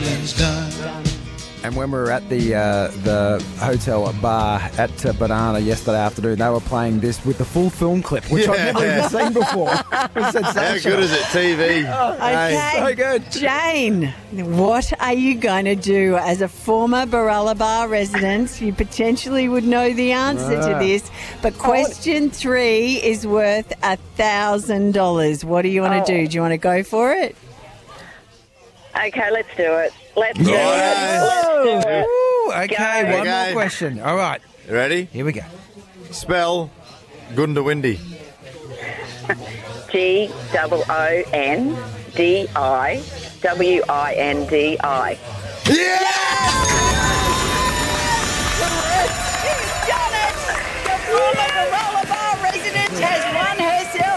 feeling's done. And when we were at the hotel bar at Banana yesterday afternoon, they were playing this with the full film clip, which I've never even seen before. It was sensational. How good is it, TV? Okay, so good. Jane, what are you going to do as a former Barella resident? You potentially would know the answer to this, but question 3 is worth $1,000. What do you want to do? Do you want to go for it? Okay, let's do it. Let's do it. Ooh, okay, Go. one more question. All right, You ready? here we go. Spell Gundawindi. GONDIWINDI. She's done it! The former Barella resident has won herself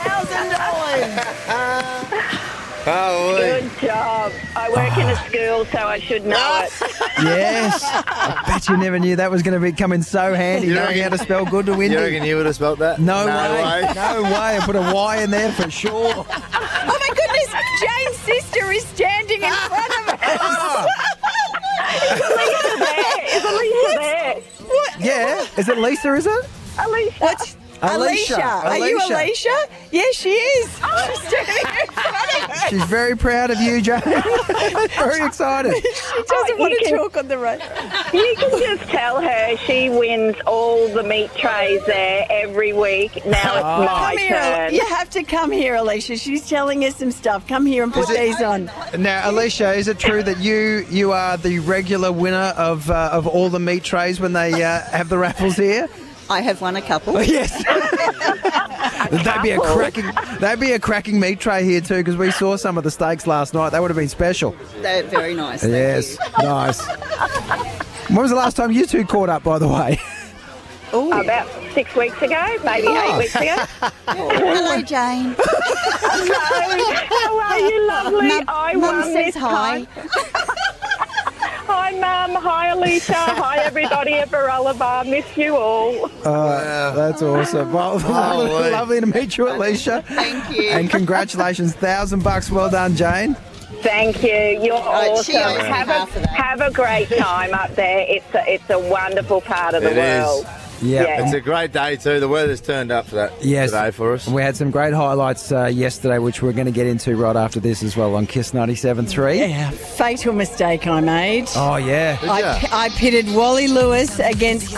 $1,000. Oh, Good job. I work in a school, so I should know it. Yes, I bet you never knew that was going to be coming so handy, You knowing reckon- how to spell good to win. you reckon you would have spelled that? No way. No way. I put a Y in there for sure. Oh my goodness, Jane's sister is standing in front of us. Is Alicia there? What? Yeah. Is it Lisa, is it? Alicia. What's Alicia. Are you Alicia. Alicia? Yes, she is. She's standing in front of us. She's very proud of you, Jane. Very excited. She doesn't want to can- talk on the road. You can just tell her she wins all the meat trays there every week. Now it's my Come here. turn. You have to come here, Alicia. She's telling us some stuff. Come here and put these on. Now, Alicia, is it true that you are the regular winner of all the meat trays when they have the raffles here? I have won a couple. Yes. That'd be a cracking meat tray here too, because we saw some of the steaks last night. That would have been special. They're very nice. thank Yes, nice. When was the last time you two caught up, by the way? you. Ooh. About 6 weeks ago, maybe 8 weeks ago. Hello, Jane. How are you, lovely? I Mum won says this hi. time. Hi, Mum. Hi, Alicia. Hi, everybody at Barella Bar. Miss you all. That's awesome. Well, lovely to meet you, Alicia. Thank you. And congratulations, $1,000. Well done, Jane. Thank you. You're awesome. she owes me half of that. Have a great time up there. It's a wonderful part of the It is. world. Yeah. It's a great day too. The weather's turned up for that today for us. We had some great highlights yesterday, which we're going to get into right after this as well on Kiss 97.3. Yeah, fatal mistake I made. Oh, yeah. I pitted Wally Lewis against